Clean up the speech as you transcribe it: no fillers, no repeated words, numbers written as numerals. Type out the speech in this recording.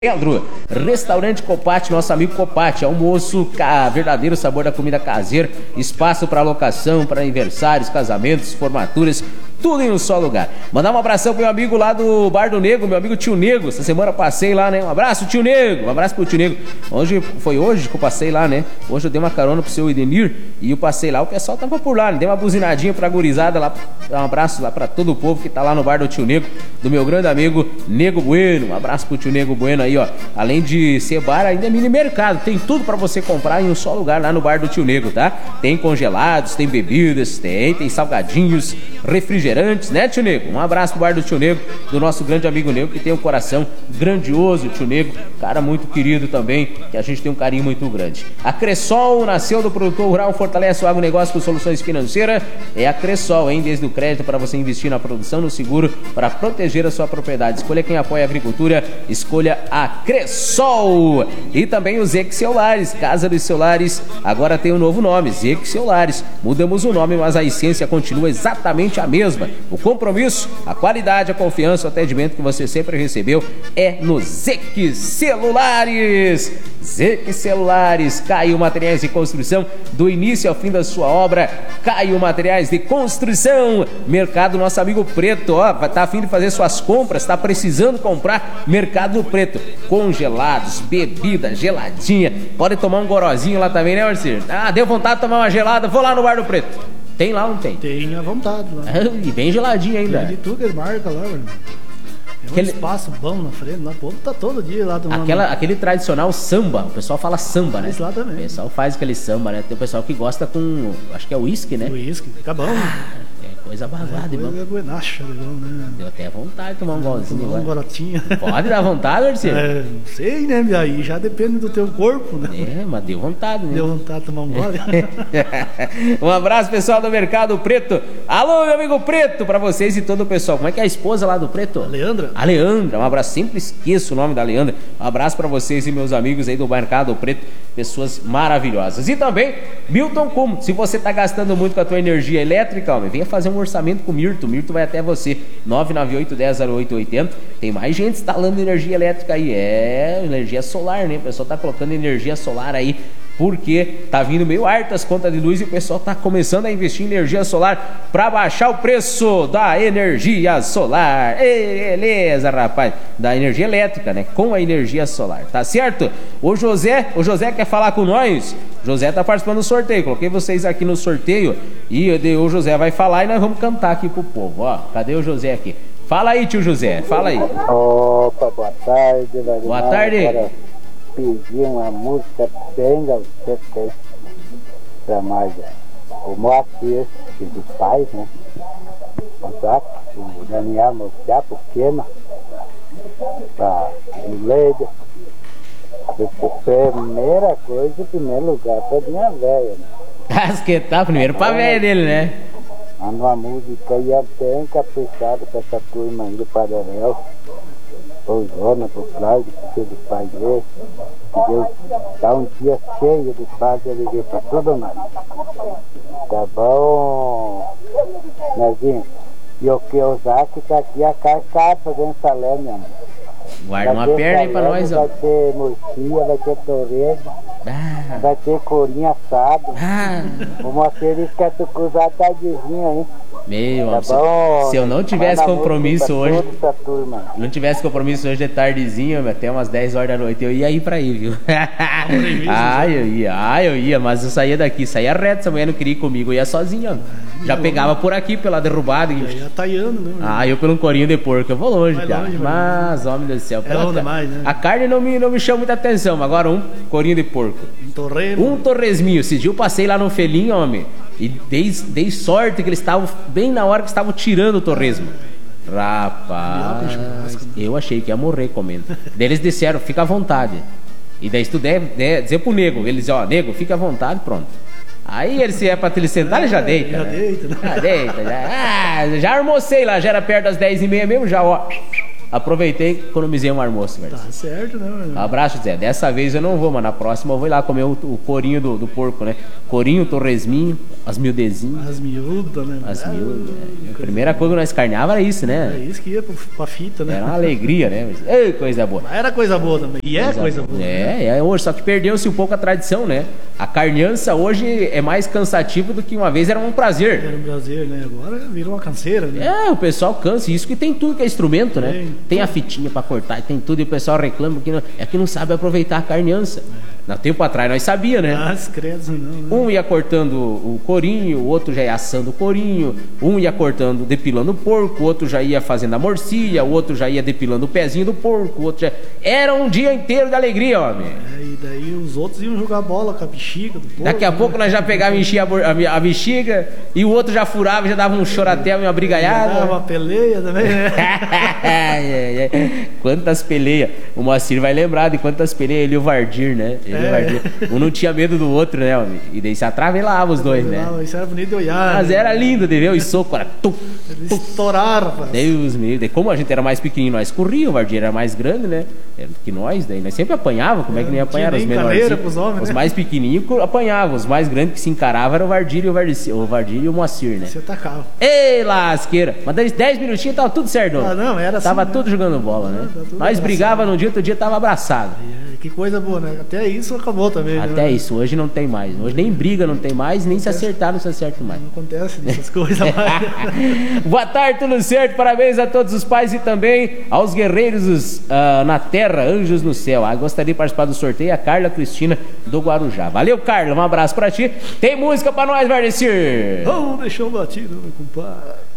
Pedro, Restaurante Copate, nosso amigo Copate, almoço, verdadeiro sabor da comida caseira, espaço para locação, para aniversários, casamentos, formaturas, tudo em um só lugar. Mandar um abração pro meu amigo lá do Bar do Nego, meu amigo Tio Nego, essa semana passei lá, né? Um abraço, Tio Nego, um abraço pro Tio Nego. Foi hoje que eu passei lá, né? Hoje eu dei uma carona pro seu Idenir e eu passei lá, o pessoal tava por lá, né? Dei uma buzinadinha pra gurizada lá, um abraço lá pra todo o povo que tá lá no Bar do Tio Nego, do meu grande amigo Nego Bueno, um abraço pro Tio Nego Bueno aí, ó. Além de ser bar, ainda é mini mercado, tem tudo pra você comprar em um só lugar lá no Bar do Tio Nego, tá? Tem congelados, tem bebidas, tem salgadinhos, refrigerantes, né, Tio Nego? Um abraço pro Bar do Tio Nego, do nosso grande amigo Nego, que tem um coração grandioso, Tio Nego, cara muito querido também, que a gente tem um carinho muito grande. A Cressol nasceu do produtor rural, fortalece o agronegócio com soluções financeiras, é a Cressol, hein? Desde o crédito para você investir na produção, no seguro, para proteger a sua propriedade. Escolha quem apoia a agricultura, escolha a Cressol. E também os Zex Celulares, Casa dos Celulares, agora tem um novo nome, Zex Celulares. Mudamos o nome, mas a essência continua exatamente a mesma. O compromisso, a qualidade, a confiança, o atendimento que você sempre recebeu é no Zex Celulares. Zex Celulares, Caio Materiais de Construção, do início ao fim da sua obra, Caio Materiais de Construção. Mercado Nosso Amigo Preto, ó, tá a fim de fazer suas compras, tá precisando comprar, Mercado Preto, congelados, bebida geladinha, pode tomar um gorozinho lá também, né, Marcelo? Ah, deu vontade de tomar uma gelada, vou lá no Bar do Preto. Tem lá ou não tem? Tem à vontade lá. E bem geladinho ainda. Tem de tudo que marca lá, mano. É um espaço bom na frente, o povo tá todo dia lá tomando. Aquele tradicional samba, o pessoal fala samba, né? Lá também. O pessoal faz aquele samba, né? Tem o pessoal que gosta com, acho que é uísque, né? Uísque, fica bom. Coisa babada, irmão. Buenacha, né? Deu até vontade de tomar um golzinho agora. Um gorotinho. Pode dar vontade, Marcelo? Não sei, né? Aí já depende do teu corpo, né? Mas deu vontade, né? Deu vontade de tomar um gole. Um abraço, pessoal do Mercado Preto. Alô, meu amigo Preto, pra vocês e todo o pessoal. Como é que é a esposa lá do Preto? A Leandra. A Leandra, um abraço. Sempre esqueço o nome da Leandra. Um abraço pra vocês e meus amigos aí do Mercado Preto. Pessoas maravilhosas. E também, Milton Como. Se você tá gastando muito com a tua energia elétrica, homem, venha fazer um orçamento com o Mirto. Mirto vai até você. 998-10-0880. Tem mais gente instalando energia elétrica aí. É, energia solar, né? O pessoal tá colocando energia solar aí, porque tá vindo meio alto as contas de luz e o pessoal tá começando a investir em energia solar para baixar o preço da energia solar. Beleza, rapaz, da energia elétrica, né? Com a energia solar, tá certo? O José quer falar com nós. José tá participando do sorteio. Coloquei vocês aqui no sorteio e o José vai falar e nós vamos cantar aqui pro povo. Ó, cadê o José aqui? Fala aí, tio José, fala aí. Opa, boa tarde. Boa tarde. Pedir uma música bem gaúcha pra nós, o Moacir, dos pais, né? O Daniel Moacir, pequena, pra Leide. Primeira coisa, em primeiro lugar, pra minha velha, né? Acho que tá primeiro pra velha dele, né? Manda uma música aí bem caprichada pra essa turma aí do Padarel. Pro Jonas, pro Flávio, pro do pai dele. Que Deus dá um dia cheio de paz e alegria pra todo nós. Tá bom, Nezinho? E o que o Zac tá aqui a carcaça dentro do salão, meu amor. Guarda uma perna aí pra nós, ó. Vai ter murcia, vai ter torresmo, vai ter corinha assado. O Moacir disse que é tucuzá tardezinho aí. Meu, tá bom, se eu não tivesse compromisso hoje, não tivesse compromisso hoje de tardezinho, até umas 10 horas da noite, eu ia ir pra aí, viu? Eu ia, mas eu saía daqui, saía reto, essa mulher não queria ir comigo, eu ia sozinho, ó. Já pegava por aqui, pela derrubada. Já tá iando, né? Eu pelo corinho de porco, eu vou longe, cara. Mas, homem do céu. É longe demais, né? A carne não me chama muita atenção, mas agora um corinho de porco. Um torresminho. Esse dia eu passei lá no Felinho, homem, e dei sorte que eles estavam bem na hora que estavam tirando o torresmo. Rapaz, eu achei que ia morrer comendo. Daí eles disseram, fica à vontade. E daí se tu der dizer pro nego, eles dizem, ó, nego, fica à vontade, pronto. Aí ele, se é pra ele sentar, ele já deita. Já deita. Já almocei lá, já era perto das 10h30 mesmo, já, ó. Aproveitei e economizei um almoço, velho. Tá certo, né, mano? Abraço, Zé. Dessa vez eu não vou, mas na próxima eu vou ir lá comer o corinho do porco, né? Corinho, torresminho, as miudezinhas. As miúdas, né? As miúdas. A primeira coisa que nós carneava era isso, né? É isso que ia pra fita, né? Era uma alegria, né? Ei, coisa boa. Mas era coisa boa também. E é coisa boa. É hoje, só que perdeu-se um pouco a tradição, né? A carneança hoje é mais cansativo do que uma vez era um prazer. Era um prazer, né? Agora virou uma canseira, né? É, o pessoal cansa. Isso que tem tudo que é instrumento, né? Tem a fitinha pra cortar, tem tudo. E o pessoal reclama que não sabe aproveitar a carneança. No tempo atrás nós sabia, né? As credos não, né? Um ia cortando o corinho, o outro já ia assando o corinho, um ia cortando, depilando o porco, o outro já ia fazendo a morcilha, o outro já ia depilando o pezinho do porco, o outro já... Era um dia inteiro de alegria, homem. E daí os outros iam jogar bola com a bexiga do porco. Daqui a pouco nós já pegávamos e enchia a bexiga, e o outro já furava, já dava um choratel e uma brigaiada. Dava uma peleia também, né? Quantas peleias. O Moacir vai lembrar de quantas peleias ele e o Vardir, né? Um não tinha medo do outro, né, homem? E daí se atravelava os dois, né? Isso era bonito de olhar. Mas né? Era lindo de ver, o soco era Eles estouraram, rapaz. Deus meu, daí como a gente era mais pequenininho, nós corria, o Vardir era mais grande, né? Que nós, daí nós sempre apanhava, como é que nem apanhar os menores? Os né? Mais pequenininhos apanhavam, os mais grandes que se encaravam era o Vardir e o Moacir, né? Você atacava. Ei, lasqueira! Mas daí 10 minutinhos tava tudo certo. Não, era assim. Tava tudo jogando bola, né? Nós brigava num dia, outro dia tava abraçado. Que coisa boa, né? Até isso acabou também. Até né? isso, hoje não tem mais. Hoje nem briga não tem mais, nem se acertar não se acerta mais. Não acontece essas coisas mais. Boa tarde, tudo certo? Parabéns a todos os pais e também aos guerreiros na terra, anjos no céu. Gostaria de participar do sorteio, a Carla Cristina do Guarujá. Valeu, Carla, um abraço pra ti. Tem música pra nós, Vardecir? Vamos deixar um batido, meu compadre.